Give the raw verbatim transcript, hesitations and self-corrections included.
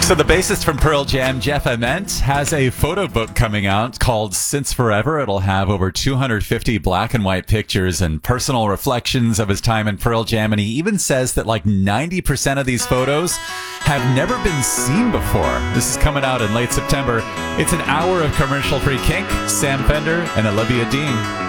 So the bassist from Pearl Jam, Jeff Ament, has a photo book coming out called Since Forever. It'll have over two hundred fifty black and white pictures and personal reflections of his time in Pearl Jam. And he even says that like ninety percent of these photos have never been seen before. This is coming out in late September. It's an hour of commercial-free kink. Sam Fender and Olivia Dean.